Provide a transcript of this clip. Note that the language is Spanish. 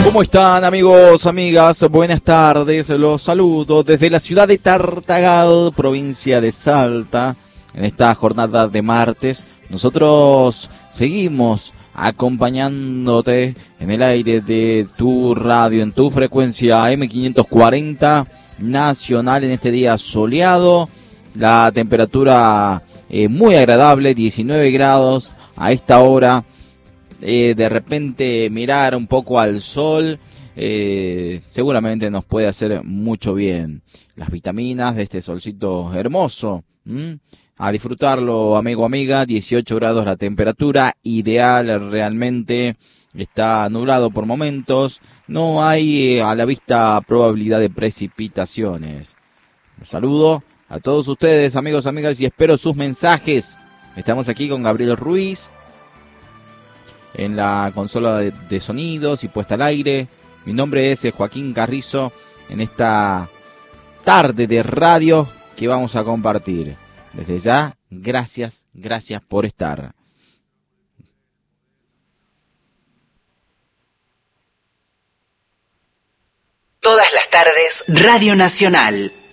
¿Cómo están, amigos, amigas? Buenas tardes, los saludo desde la ciudad de Tartagal, provincia de Salta. En esta jornada de martes, nosotros seguimos acompañándote en el aire de tu radio, en tu frecuencia M540 nacional, en este día soleado. La temperatura muy agradable, 19 grados a esta hora. De repente mirar un poco al sol seguramente nos puede hacer mucho bien. Las vitaminas de este solcito hermoso, a disfrutarlo, amigo, amiga. 18 grados la temperatura, ideal realmente. Está nublado por momentos, no hay a la vista probabilidad de precipitaciones. Un saludo a todos ustedes, amigos, amigas, y espero sus mensajes. Estamos aquí con Gabriel Ruiz en la consola de sonidos y puesta al aire. Mi nombre es Joaquín Carrizo, en esta tarde de radio que vamos a compartir. Desde ya, gracias por estar. Todas las tardes, Radio Nacional.